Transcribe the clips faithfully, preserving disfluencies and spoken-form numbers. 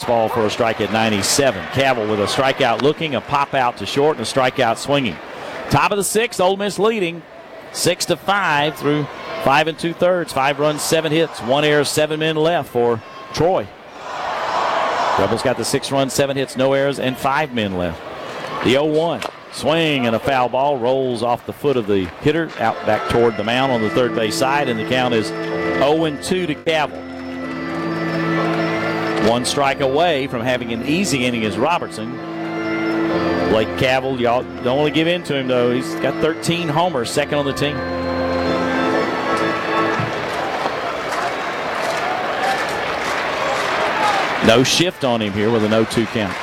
fastball for a strike at ninety-seven. Cavill with a strikeout looking, a pop out to short, and a strikeout swinging. Top of the sixth, Ole Miss leading six to five through five and two thirds. Five runs, seven hits, one error, seven men left for Troy. Rebels got the six runs, seven hits, no errors, and five men left. The oh one. Swing and a foul ball rolls off the foot of the hitter out back toward the mound on the third base side, and the count is oh and two to Cavill. One strike away from having an easy inning is Robertson. Blake Cavill, y'all don't want to give in to him, though. He's got thirteen homers, second on the team. No shift on him here with an oh two count.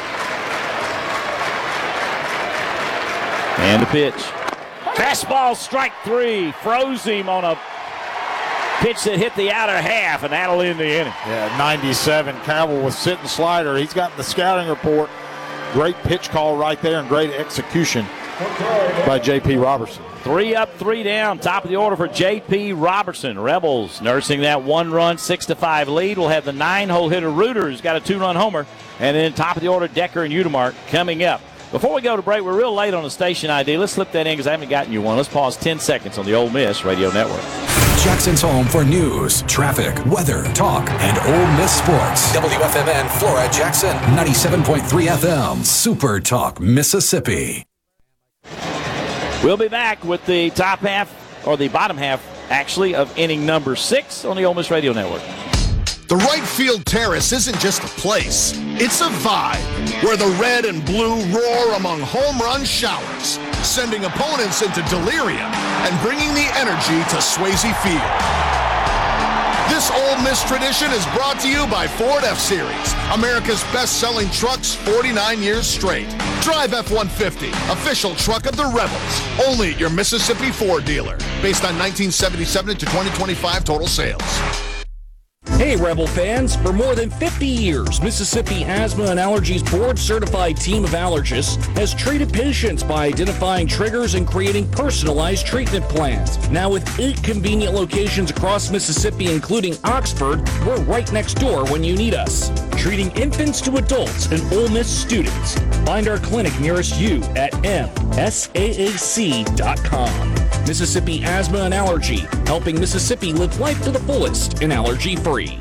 And the pitch. Fastball, strike three. Froze him on a pitch that hit the outer half, and that'll end the inning. Yeah, ninety-seven. Cavill with sitting slider. He's got the scouting report. Great pitch call right there and great execution by J P. Robertson. Three up, three down. Top of the order for J P. Robertson. Rebels nursing that one-run, six to five lead. We'll have the nine-hole hitter Reuter, who's got a two-run homer. And then top of the order, Decker and Udemark coming up. Before we go to break, we're real late on the station I D. Let's slip that in because I haven't gotten you one. Let's pause ten seconds on the Ole Miss Radio Network. Jackson's home for news, traffic, weather, talk, and Ole Miss sports. W F M N Flora Jackson, ninety-seven point three F M, Super Talk, Mississippi. We'll be back with the top half, or the bottom half, actually, of inning number six on the Ole Miss Radio Network. The right field terrace isn't just a place, it's a vibe where the red and blue roar among home run showers, sending opponents into delirium and bringing the energy to Swayze Field. This Ole Miss tradition is brought to you by Ford F-Series, America's best-selling trucks forty-nine years straight. Drive F one fifty, official truck of the Rebels, only at your Mississippi Ford dealer, based on nineteen seventy-seven to twenty twenty-five total sales. Hey, Rebel fans. For more than fifty years, Mississippi Asthma and Allergies board-certified team of allergists has treated patients by identifying triggers and creating personalized treatment plans. Now with eight convenient locations across Mississippi, including Oxford, we're right next door when you need us. Treating infants to adults and Ole Miss students. Find our clinic nearest you at M S A A C dot com. Mississippi Asthma and Allergy, helping Mississippi live life to the fullest and allergy-free.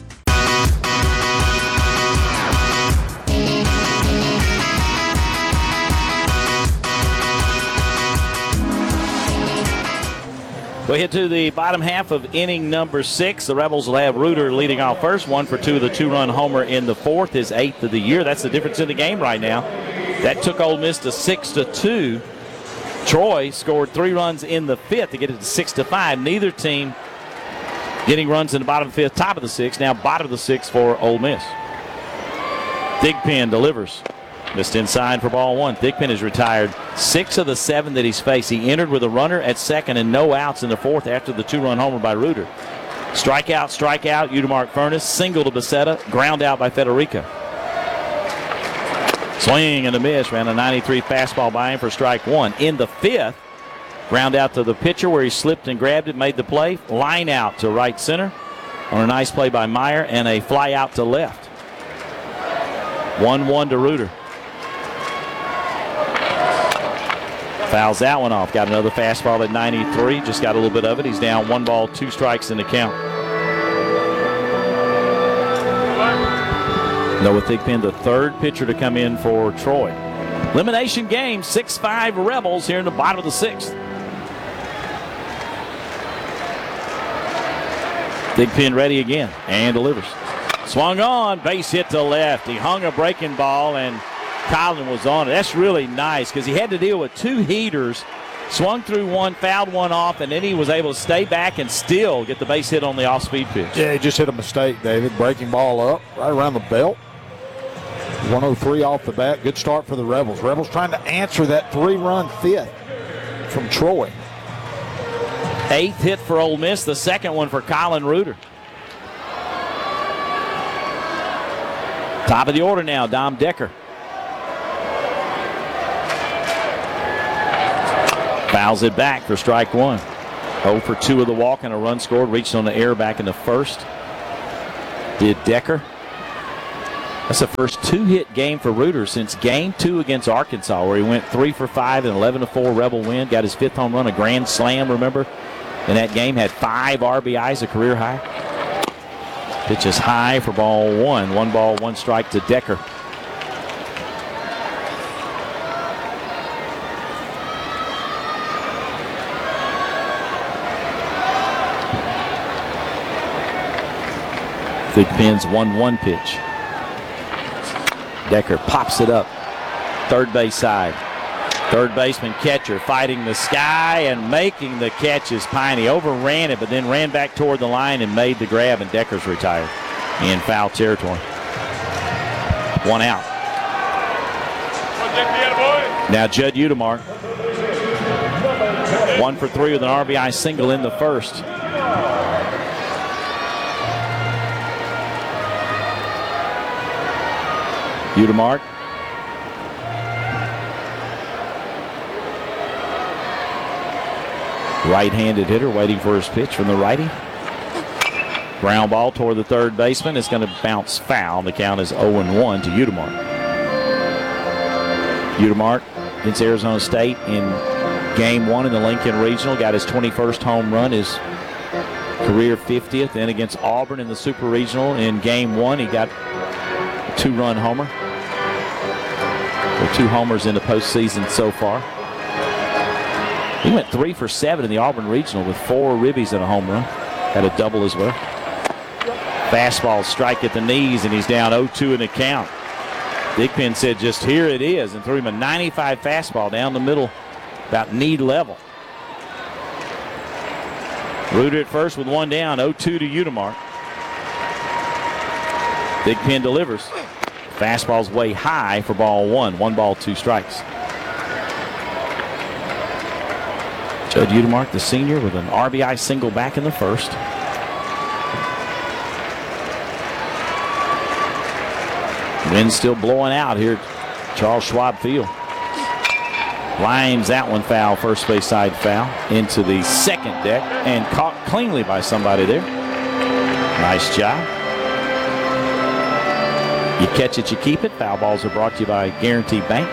We hit to the bottom half of inning number six. The Rebels will have Reuter leading off first. One for two, the two-run homer in the fourth, his eighth of the year. That's the difference in the game right now. That took Ole Miss to six to two. Troy scored three runs in the fifth to get it to six to five. Neither team getting runs in the bottom of the fifth, top of the sixth. Now bottom of the sixth for Ole Miss. Thigpen delivers. Missed inside for ball one. Thigpen is retired six of the seven that he's faced. He entered with a runner at second and no outs in the fourth after the two-run homer by Reuter. Strikeout, strikeout, Udemark Furness. Single to Becerra. Ground out by Federico. Swing and a miss. Ran a ninety-three fastball by him for strike one. In the fifth, ground out to the pitcher where he slipped and grabbed it, made the play. Line out to right center on a nice play by Meyer and a fly out to left. one one to Reuter. Fouls that one off. Got another fastball at ninety-three. Just got a little bit of it. He's down one ball, two strikes in the count. Noah Thigpen, the third pitcher to come in for Troy. Elimination game, six five Rebels here in the bottom of the sixth. Thigpen ready again and delivers. Swung on, base hit to left. He hung a breaking ball and Collin was on it. That's really nice because he had to deal with two heaters. Swung through one, fouled one off, and then he was able to stay back and still get the base hit on the off-speed pitch. Yeah, he just hit a mistake, David. Breaking ball up right around the belt. one oh three off the bat. Good start for the Rebels. Rebels trying to answer that three-run fifth from Troy. Eighth hit for Ole Miss, the second one for Collin Reuter. Top of the order now, Dom Decker. Fouls it back for strike one. oh for two of the walk and a run scored. Reached on the air back in the first. Did Decker. That's the first two-hit game for Reuter since game two against Arkansas, where he went three for five and eleven to four Rebel win. Got his fifth home run, a grand slam, remember? In that game, had five R B Is, a career high. Pitch is high for ball one. One ball, one strike to Decker. Big Ben's one one pitch. Decker pops it up. Third base side. Third baseman catcher fighting the sky and making the catch is Piney. Overran it, but then ran back toward the line and made the grab, and Decker's retired in foul territory. One out. Now Judd Udemark. One for three with an R B I single in the first. Udemark. Right-handed hitter waiting for his pitch from the righty. Ground ball toward the third baseman. It's going to bounce foul. The count is oh and one to Udemark. Udemark against Arizona State in game one in the Lincoln Regional. Got his twenty-first home run, his career fiftieth. Then against Auburn in the Super Regional in game one, he got a two-run homer. Or two homers in the postseason so far. He went three for seven in the Auburn Regional with four ribbies and a home run. Had a double as well. Fastball strike at the knees, and he's down oh two in the count. Thigpen said just here it is and threw him a ninety-five fastball down the middle, about knee level. Reuter at first with one down, oh two to Udemark. Thigpen delivers. Fastball's way high for ball one. One ball, two strikes. Judd Udemark, the senior, with an R B I single back in the first. Wind still blowing out here at Charles Schwab Field. Lines that one foul, first base side foul, into the second deck and caught cleanly by somebody there. Nice job. You catch it, you keep it. Foul balls are brought to you by Guarantee Bank.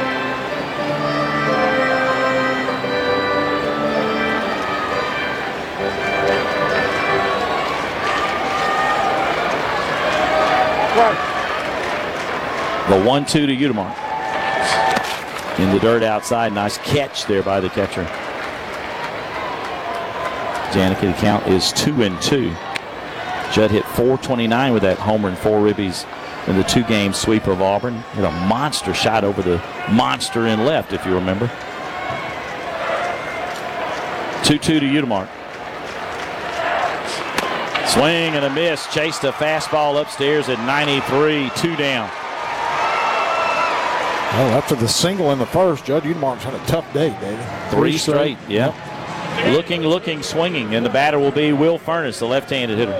The one two to Udemark. In the dirt outside. Nice catch there by the catcher. Janicki, the count is two and two. Judd hit four twenty-nine with that homer and four ribbies in the two-game sweep of Auburn. Hit a monster shot over the monster in left, if you remember. two two to Udemark. Swing and a miss. Chased a fastball upstairs at ninety-three. Two down. Well, after the single in the first, Judd Udemark's had a tough day, David. Three, Three straight, straight. Yeah. Yep. Looking, looking, swinging. And the batter will be Will Furniss, the left-handed hitter.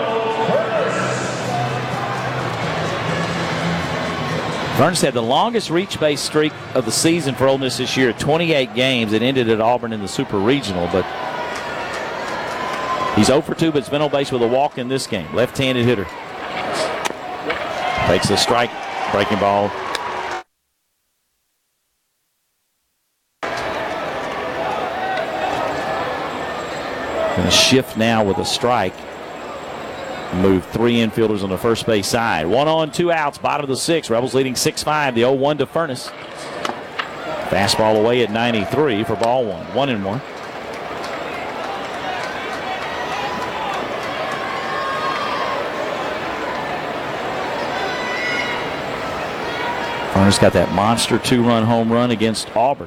Furniss had the longest reach base streak of the season for Ole Miss this year, twenty-eight games. It ended at Auburn in the Super Regional, but he's oh for two, but it's been on base with a walk in this game. Left-handed hitter. Takes a strike, breaking ball. Going to shift now with a strike. Move three infielders on the first base side. One on, two outs, bottom of the sixth. Rebels leading six five. The oh one to Furniss. Fastball away at ninety-three for ball one. One and one. Furniss got that monster two-run home run against Auburn.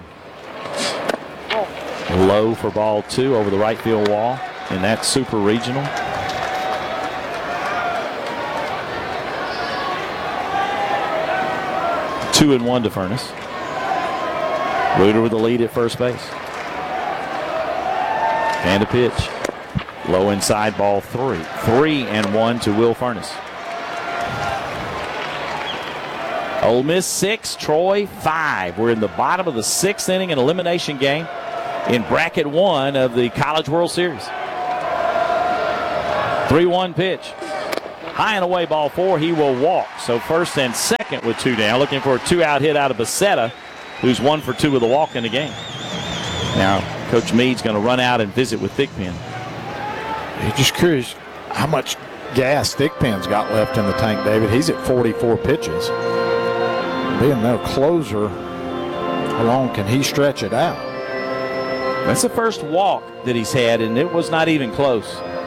Low for ball two over the right field wall in that Super Regional. Two and one to Furniss. Reuter with the lead at first base. And a pitch. Low inside, ball three. Three and one to Will Furniss. Ole Miss six, Troy five. We're in the bottom of the sixth inning, an elimination game in bracket one of the College World Series. three one pitch. High and away, ball four. He will walk. So first and second with two down. Looking for a two-out hit out of Becerra, who's one for two with a walk in the game. Now, Coach Meade's going to run out and visit with Thigpen. You're just curious how much gas Thigpen's got left in the tank, David. He's at forty-four pitches. Being their closer, how long can he stretch it out? That's the first walk that he's had, and it was not even close.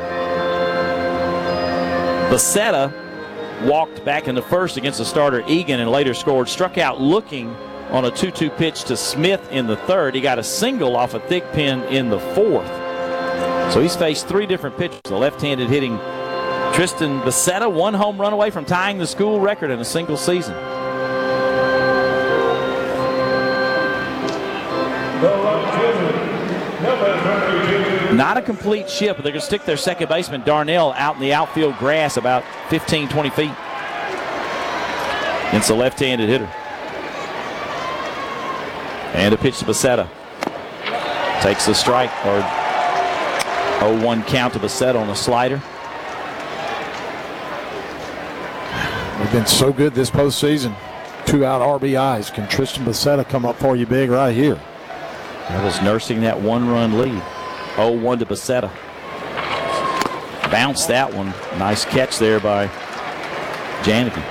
Becerra walked back in the first against the starter Egan and later scored. Struck out looking on a two two pitch to Smith in the third. He got a single off of Thigpen in the fourth. So he's faced three different pitchers. The left-handed hitting Tristan Becerra, one home run away from tying the school record in a single season. Not a complete shift, but they're going to stick their second baseman, Darnell, out in the outfield grass about fifteen, twenty feet. Against the left-handed hitter. And a pitch to Becerra. Takes the strike, or oh one count to Becerra on a slider. They've been so good this postseason. Two-out R B Is. Can Tristan Becerra come up for you big right here? Rebels nursing that one-run lead. oh one to Becerra. Bounced that one. Nice catch there by Janicki.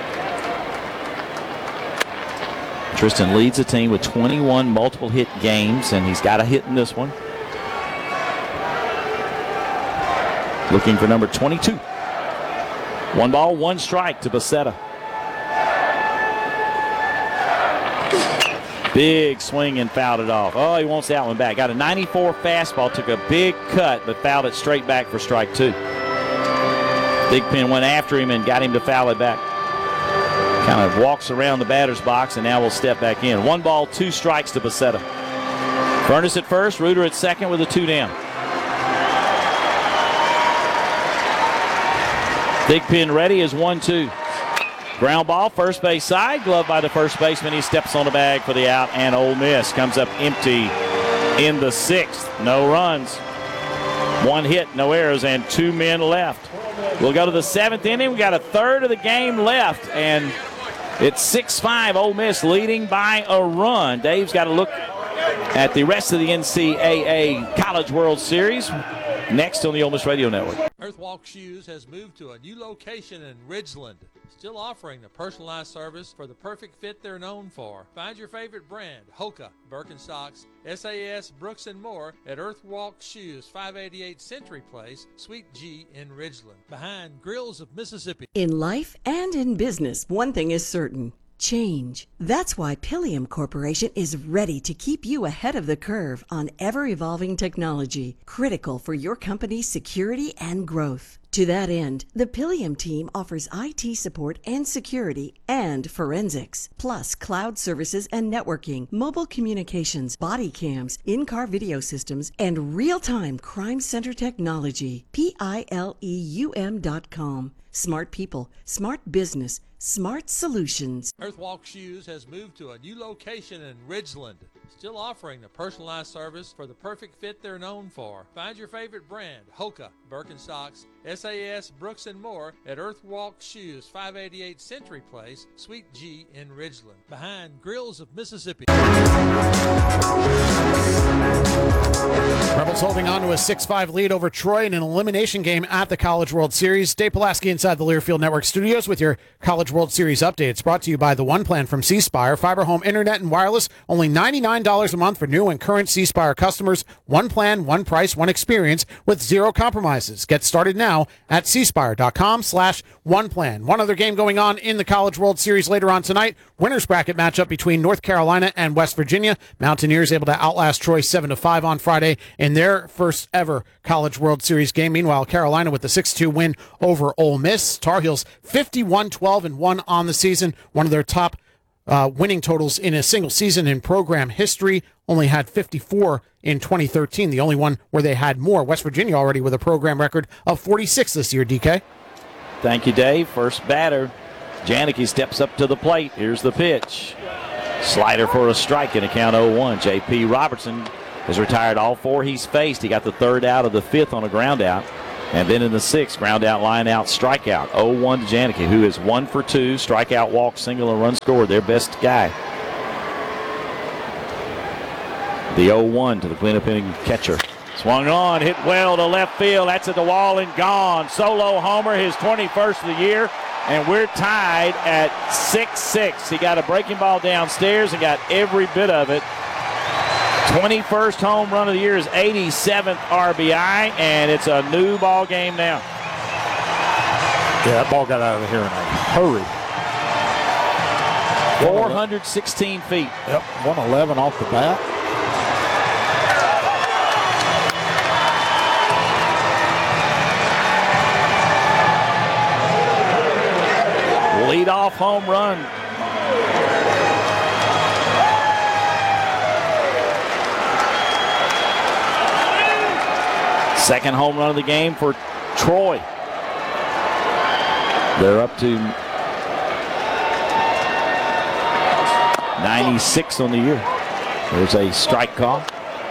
Tristan leads the team with twenty-one multiple hit games, and he's got a hit in this one. Looking for number twenty-two. One ball, one strike to Becerra. Big swing and fouled it off. Oh, he wants that one back. Got a ninety-four fastball, took a big cut, but fouled it straight back for strike two. Thigpen went after him and got him to foul it back. Kind of walks around the batter's box and now will step back in. One ball, two strikes to Becerra. Furness at first, Reuter at second with a two down. Thigpen ready is one two. Ground ball, first base side, gloved by the first baseman. He steps on the bag for the out, and Ole Miss comes up empty in the sixth. No runs, one hit, no errors, and two men left. We'll go to the seventh inning. We got a third of the game left, and it's six five, Ole Miss leading by a run. Dave's got to look at the rest of the N C double A College World Series next on the Ole Miss Radio Network. Earthwalk Shoes has moved to a new location in Ridgeland, still offering the personalized service for the perfect fit they're known for. Find your favorite brand, Hoka, Birkenstocks, S A S, Brooks, and more at Earthwalk Shoes, five eighty-eight Century Place, Suite G in Ridgeland, behind Grills of Mississippi. In life and in business, one thing is certain. Change. That's why Pilium Corporation is ready to keep you ahead of the curve on ever-evolving technology, critical for your company's security and growth. To that end, the Pilium team offers I T support and security and forensics, plus cloud services and networking, mobile communications, body cams, in-car video systems, and real-time crime center technology. P I L E U M dot com. Smart people, smart business, smart solutions. Earthwalk Shoes has moved to a new location in Ridgeland, still offering the personalized service for the perfect fit they're known for. Find your favorite brand, Hoka, Birkenstocks, S A S, Brooks, and more at Earthwalk Shoes, five eighty-eight Century Place, Suite G in Ridgeland, behind Grills of Mississippi. Rebels holding on to a six five lead over Troy in an elimination game at the College World Series. Dave Pulaski inside the Learfield Network studios with your College World Series update. It's brought to you by the One Plan from C Spire. Fiber home internet and wireless, only ninety-nine dollars a month for new and current C Spire customers. One plan, one price, one experience with zero compromises. Get started now at cspire.com slash one plan. One other game going on in the College World Series later on tonight. Winners bracket matchup between North Carolina and West Virginia. Mountaineers able to outlast Troy seven to five on Friday in their first ever College World Series game. Meanwhile, Carolina with the six two win over Ole Miss. Tar Heels fifty-one twelve and one on the season. One of their top uh, winning totals in a single season in program history. Only had fifty-four in twenty thirteen, the only one where they had more. West Virginia already with a program record of forty-six this year, D K. Thank you, Dave. First batter, Janicki steps up to the plate. Here's the pitch. Slider for a strike in a count oh one. J P. Robertson has retired all four he's faced. He got the third out of the fifth on a ground out. And then in the sixth, ground out, line out, strikeout. oh one to Janicki, who is one for two. Strikeout, walk, single, and run scored. Their best guy. The oh one to the cleanup inning catcher. Swung on, hit well to left field. That's at the wall and gone. Solo homer, his twenty-first of the year. And we're tied at six six. He got a breaking ball downstairs and got every bit of it. twenty-first home run of the year, is eighty-seventh R B I, and it's a new ball game now. Yeah, that ball got out of here in a hurry. four hundred sixteen feet. Yep, one eleven off the bat. Lead-off home run. Second home run of the game for Troy. They're up to ninety-six on the year. There's a strike call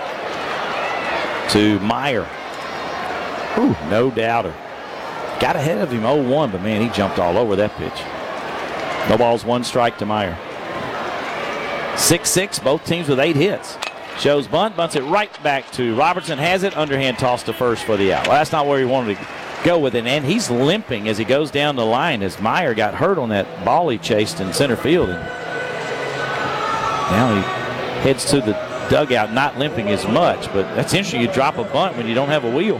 to Meyer. Ooh, no doubter. Got ahead of him oh one, but man, he jumped all over that pitch. No balls, one strike to Meyer. six six, both teams with eight hits. Shows bunt, bunts it right back to Robertson. Has it, underhand toss to first for the out. Well, that's not where he wanted to go with it, and he's limping as he goes down the line as Meyer got hurt on that ball he chased in center field. And now he heads to the dugout, not limping as much, but that's interesting. You drop a bunt when you don't have a wheel.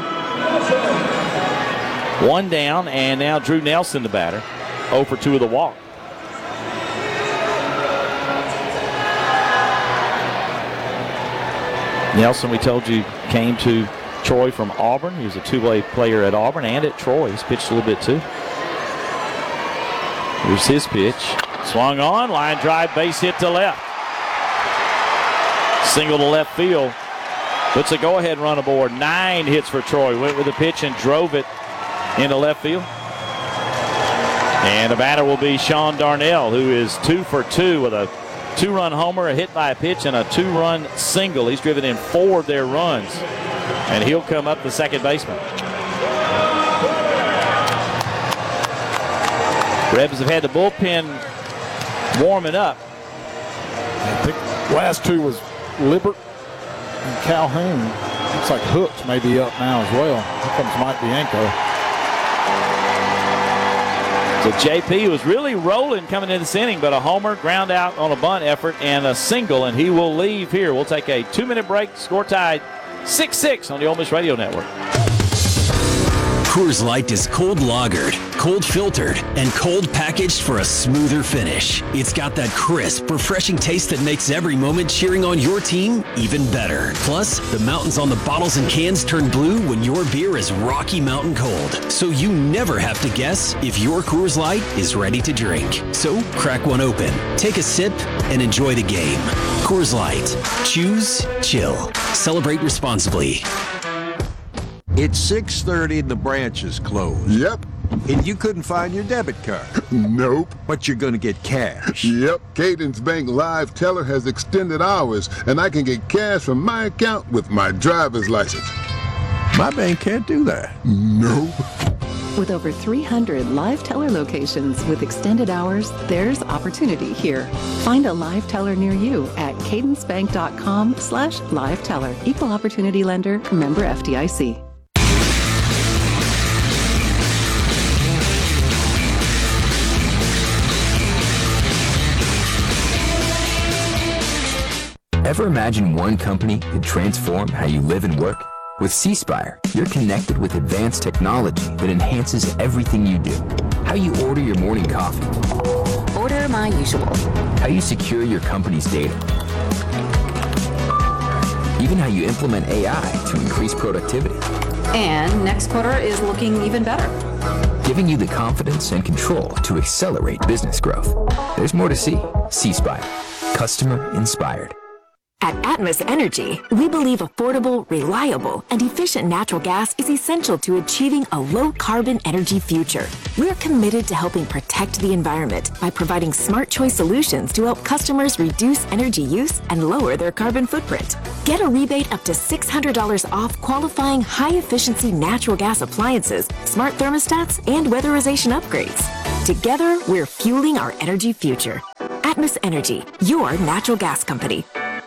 One down, and now Drew Nelson, the batter, oh for two of the walk. Nelson, we told you, came to Troy from Auburn. He was a two-way player at Auburn and at Troy. He's pitched a little bit too. Here's his pitch. Swung on, line drive, base hit to left. Single to left field. Puts a go-ahead run aboard. Nine hits for Troy. Went with the pitch and drove it into left field. And the batter will be Sean Darnell, who is two for two with a two-run homer, a hit by a pitch, and a two-run single. He's driven in four of their runs, and he'll come up the second baseman. Rebs have had the bullpen warming up. I think last two was Libbert and Calhoun. Looks like Hooks may be up now as well. Here comes Mike Bianco. So J P was really rolling coming into this inning, but a homer, ground out on a bunt effort, and a single, and he will leave here. We'll take a two-minute break. Score tied six six on the Ole Miss Radio Network. Coors Light is cold lagered, cold filtered, and cold packaged for a smoother finish. It's got that crisp, refreshing taste that makes every moment cheering on your team even better. Plus, the mountains on the bottles and cans turn blue when your beer is Rocky Mountain cold. So you never have to guess if your Coors Light is ready to drink. So crack one open, take a sip, and enjoy the game. Coors Light. Choose chill. Celebrate responsibly. It's six thirty and the branch is closed. Yep. And you couldn't find your debit card. Nope. But you're going to get cash. Yep. Cadence Bank Live Teller has extended hours, and I can get cash from my account with my driver's license. My bank can't do that. Nope. With over three hundred Live Teller locations with extended hours, there's opportunity here. Find a Live Teller near you at cadencebank.com slash Live Teller. Equal Opportunity Lender, member F D I C. Ever imagine one company could transform how you live and work? With C Spire, you're connected with advanced technology that enhances everything you do. How you order your morning coffee. Order my usual. How you secure your company's data. Even how you implement A I to increase productivity. And next quarter is looking even better. Giving you the confidence and control to accelerate business growth. There's more to see. C Spire. Customer inspired. At Atmos Energy, we believe affordable, reliable, and efficient natural gas is essential to achieving a low-carbon energy future. We're committed to helping protect the environment by providing smart choice solutions to help customers reduce energy use and lower their carbon footprint. Get a rebate up to six hundred dollars off qualifying high-efficiency natural gas appliances, smart thermostats, and weatherization upgrades. Together, we're fueling our energy future. Atmos Energy, your natural gas company.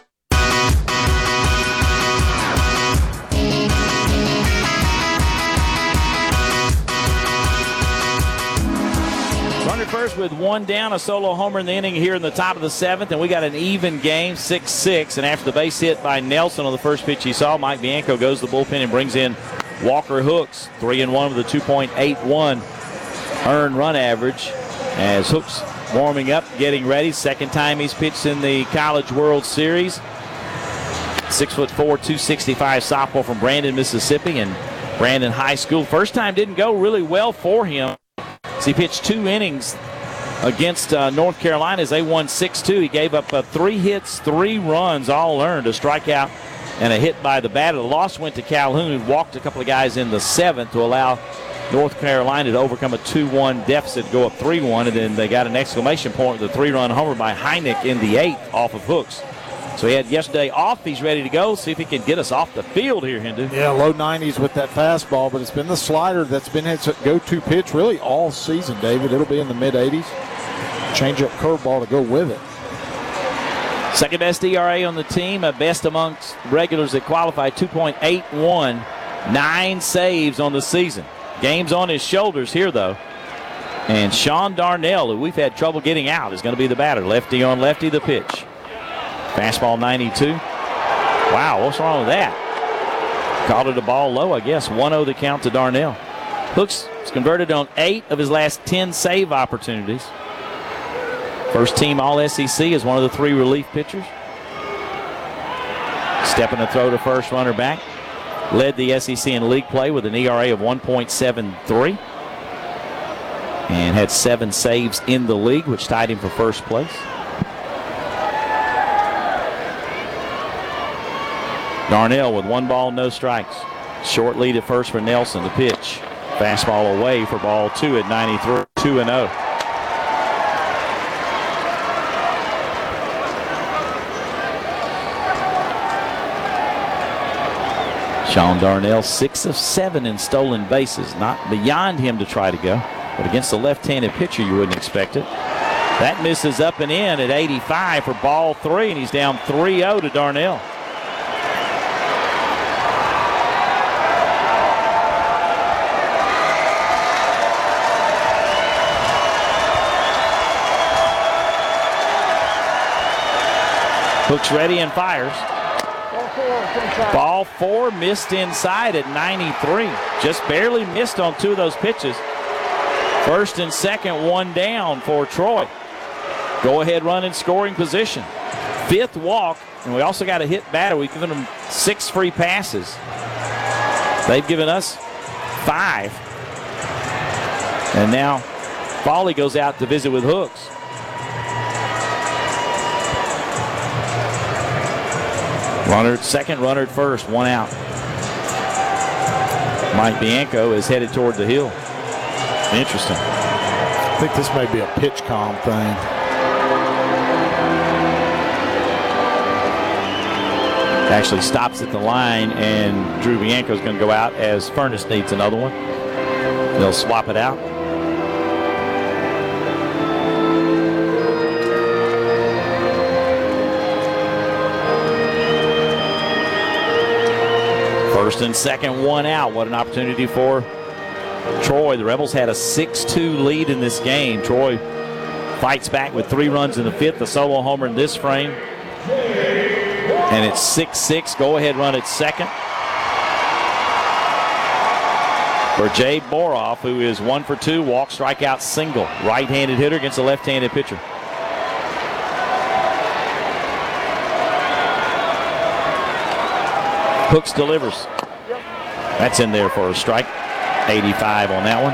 Runner first with one down, a solo homer in the inning here in the top of the seventh, and we got an even game, six six. And after the base hit by Nelson on the first pitch he saw, Mike Bianco goes to the bullpen and brings in Walker Hooks, three and one with a two point eight one earned run average. As Hooks warming up, getting ready. Second time he's pitched in the College World Series. Six foot four, two sixty-five sophomore from Brandon, Mississippi, and Brandon High School. First time didn't go really well for him. He pitched two innings against uh, North Carolina as they won six two. He gave up uh, three hits, three runs, all earned, a strikeout and a hit by the batter. The loss went to Calhoun, who walked a couple of guys in the seventh to allow North Carolina to overcome a two one deficit, go up three one, and then they got an exclamation point with a three-run homer by Heineck in the eighth off of Hooks. So he had yesterday off. He's ready to go. See if he can get us off the field here, Hindu. Yeah, low nineties with that fastball, but it's been the slider that's been his go-to pitch really all season, David. It'll be in the mid-eighties. Change-up curveball to go with it. Second best E R A on the team, a best amongst regulars that qualify, two point eight one. Nine saves on the season. Game's on his shoulders here, though. And Sean Darnell, who we've had trouble getting out, is going to be the batter. Lefty on lefty, the pitch. Fastball ninety-two. Wow, what's wrong with that? Called it a ball low, I guess. one oh the count to Darnell. Hooks is converted on eight of his last ten save opportunities. First team All S E C is one of the three relief pitchers. Stepping to throw to first, runner back. Led the S E C in league play with an E R A of one point seven three. And had seven saves in the league, which tied him for first place. Darnell with one ball, no strikes. Short lead at first for Nelson. The pitch. Fastball away for ball two at ninety-three. two and oh. Sean Darnell, six of seven in stolen bases. Not beyond him to try to go, but against a left-handed pitcher, you wouldn't expect it. That misses up and in at eighty-five for ball three, and he's down three oh to Darnell. Hooks ready and fires. Ball four, missed inside at ninety-three. Just barely missed on two of those pitches. First and second, one down for Troy. Go ahead run in scoring position. Fifth walk, and we also got a hit batter. We've given them six free passes. They've given us five. And now Foley goes out to visit with Hooks. Runner at second, runner at first, one out. Mike Bianco is headed toward the hill. Interesting. I think this may be a pitch calm thing. Actually stops at the line, and Drew Bianco is going to go out as Furness needs another one. They'll swap it out. First and second, one out. What an opportunity for Troy. The Rebels had a six two lead in this game. Troy fights back with three runs in the fifth, a solo homer in this frame. And it's six six. Go ahead run at second for Jay Boroff, who is one for two, walk, strikeout, single. Right-handed hitter against a left-handed pitcher. Hooks delivers. That's in there for a strike. eighty-five on that one.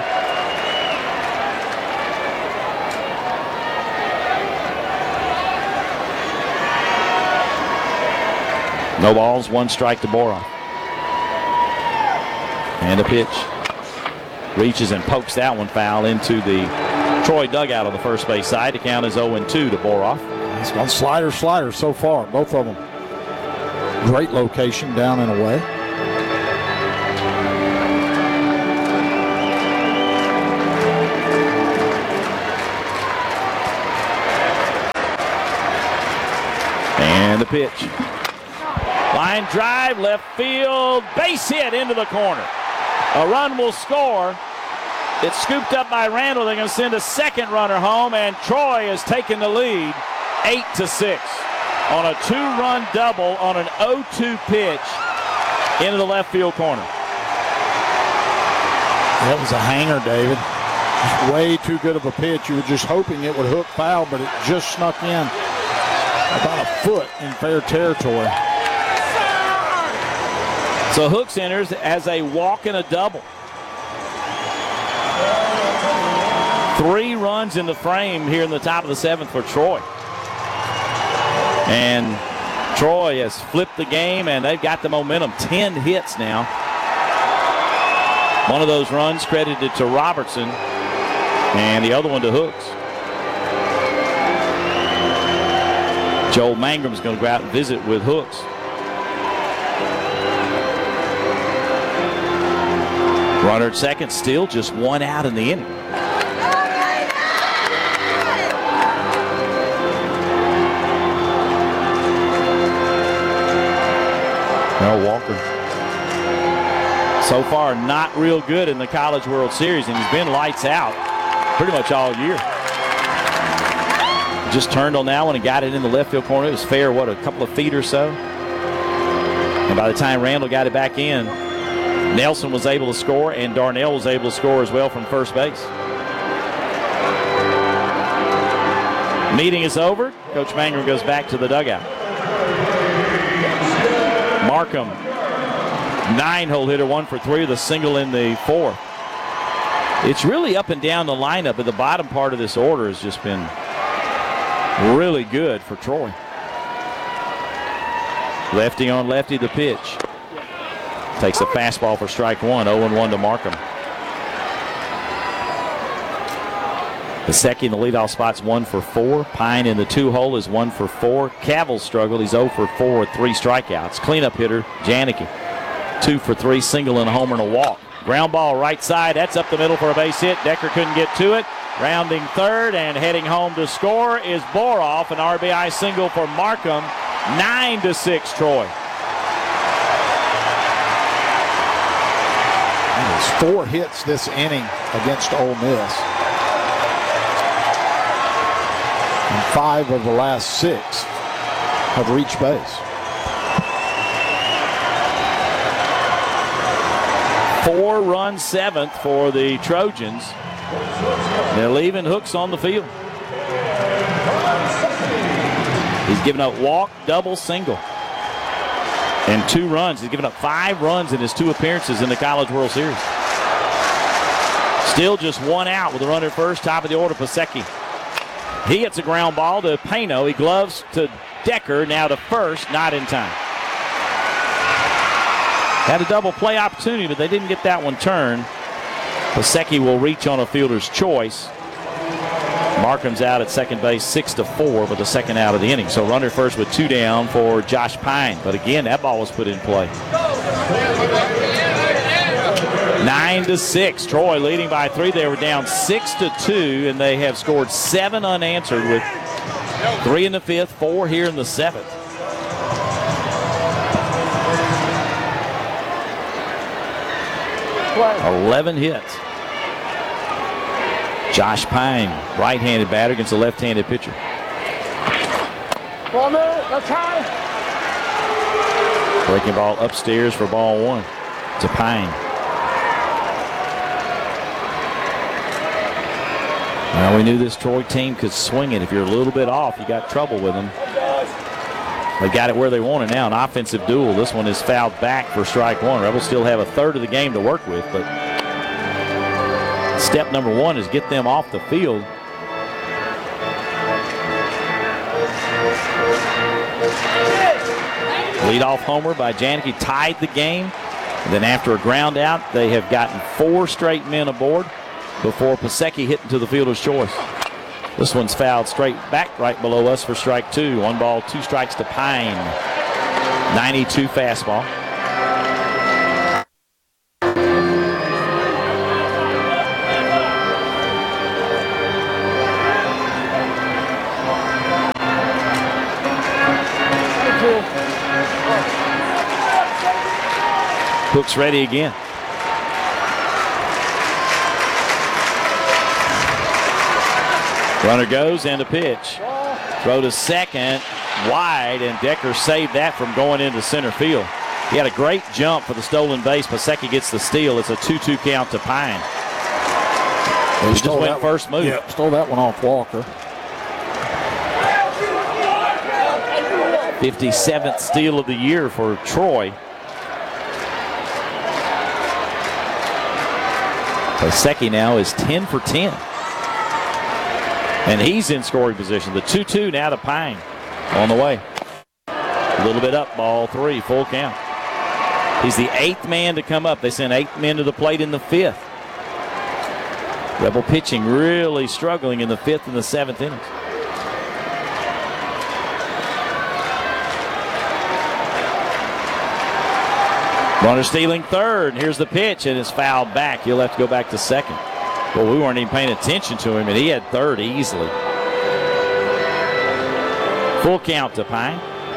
No balls, one strike to Boroff. And a pitch. Reaches and pokes that one foul into the Troy dugout on the first base side. The count is oh and two to Boroff. He's gone slider, slider so far, both of them. Great location down and away. And the pitch. Line drive, left field, base hit into the corner. A run will score. It's scooped up by Randall. They're going to send a second runner home, and Troy has taken the lead eight to six on a two-run double on an oh two pitch into the left field corner. That was a hanger, David. Just way too good of a pitch. You were just hoping it would hook foul, but it just snuck in about a foot in fair territory. So Hooks enters as a walk and a double. Three runs in the frame here in the top of the seventh for Troy. And Troy has flipped the game, and they've got the momentum. Ten hits now. One of those runs credited to Robertson, and the other one to Hooks. Joel Mangum's going to go out and visit with Hooks. Runner at second, still just one out in the inning. Now Walker. So far, not real good in the College World Series, and he's been lights out pretty much all year. Just turned on that one and got it in the left field corner. It was fair, what, a couple of feet or so? And by the time Randall got it back in, Nelson was able to score, and Darnell was able to score as well from first base. Meeting is over. Coach Mangum goes back to the dugout. Markham, nine-hole hitter, one for three with a single in the fourth. It's really up and down the lineup, but the bottom part of this order has just been really good for Troy. Lefty on lefty, the pitch. Takes a fastball for strike one, oh and one to Markham. Besecky in the leadoff spot's one for four. Pine in the two-hole is one for four. Cavill struggled. He's oh for four with three strikeouts. Cleanup hitter, Janicki, two for three, single and a homer and a walk. Ground ball right side. That's up the middle for a base hit. Decker couldn't get to it. Rounding third and heading home to score is Boroff. An R B I single for Markham. Nine to six, Troy. And there's four hits this inning against Ole Miss. And five of the last six have reached base. Four-run seventh for the Trojans. They're leaving Hooks on the field. He's given up walk, double, single, and two runs. He's given up five runs in his two appearances in the College World Series. Still just one out with a runner at first, top of the order, Besecky. He hits a ground ball to Pano. He gloves to Decker, now to first, not in time. Had a double play opportunity, but they didn't get that one turned. Besecky will reach on a fielder's choice. Markham's out at second base, six to four, with the second out of the inning. So runner first with two down for Josh Pine. But again, that ball was put in play. Nine to six. Troy leading by three. They were down six to two, and they have scored seven unanswered with three in the fifth, four here in the seventh. eleven hits. Josh Pine, right-handed batter against a left-handed pitcher. One minute, let's high. Breaking ball upstairs for ball one to Pine. Well, we knew this Troy team could swing it. If you're a little bit off, you got trouble with them. They got it where they want it now, an offensive duel. This one is fouled back for strike one. Rebels still have a third of the game to work with, but step number one is get them off the field. Leadoff homer by Janicki tied the game. And then after a ground out, they have gotten four straight men aboard before Pasecki hit into the fielder's choice. This one's fouled straight back right below us for strike two. One ball, two strikes to Pine. ninety-two fastball. Hook's ready again. Runner goes and a pitch. Throw to second, wide, and Decker saved that from going into center field. He had a great jump for the stolen base. Pasecki gets the steal. It's a two two count to Pine. He just went first move. Yeah, stole that one off Walker. fifty-seventh steal of the year for Troy. Pasecki now is ten for ten. And he's in scoring position. The two two now to Pine on the way. A little bit up, ball three, full count. He's the eighth man to come up. They sent eight men to the plate in the fifth. Rebel pitching really struggling in the fifth and the seventh innings. Runner stealing third. Here's the pitch, and it's fouled back. He'll have to go back to second. Well, we weren't even paying attention to him, and he had third easily. Full count to Pine.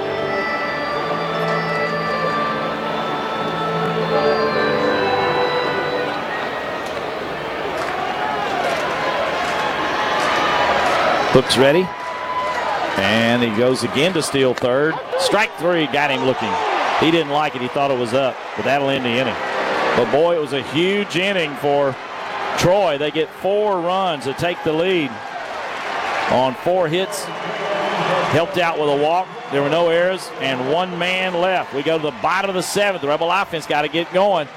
Hook's ready. And he goes again to steal third. Strike three, got him looking. He didn't like it. He thought it was up, but that'll end the inning. But boy, it was a huge inning for Troy. They get four runs to take the lead on four hits. Helped out with a walk. There were no errors, and one man left. We go to the bottom of the seventh. The Rebel offense got to get going.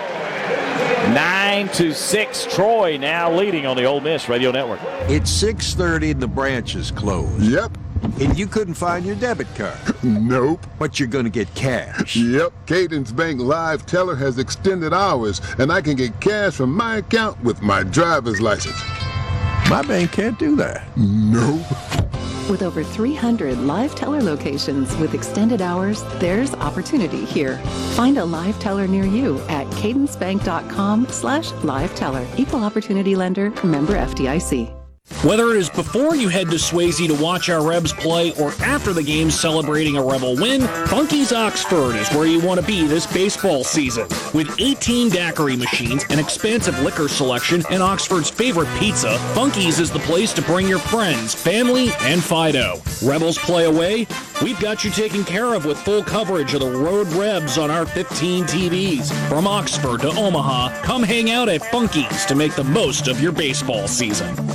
Nine to six. Troy now leading on the Ole Miss Radio Network. It's six thirty and the branch is closed. Yep. And you couldn't find your debit card. Nope. But you're going to get cash. Yep. Cadence Bank Live Teller has extended hours, and I can get cash from my account with my driver's license. My bank can't do that. Nope. With over three hundred live teller locations with extended hours, there's opportunity here. Find a live teller near you at cadencebank.com slash live teller. Equal opportunity lender, member F D I C. Whether it is before you head to Swayze to watch our Rebs play or after the game celebrating a Rebel win, Funky's Oxford is where you want to be this baseball season. With eighteen daiquiri machines, an expansive liquor selection, and Oxford's favorite pizza, Funky's is the place to bring your friends, family, and Fido. Rebels play away? We've got you taken care of with full coverage of the Road Rebs on our fifteen T Vs. From Oxford to Omaha, come hang out at Funky's to make the most of your baseball season.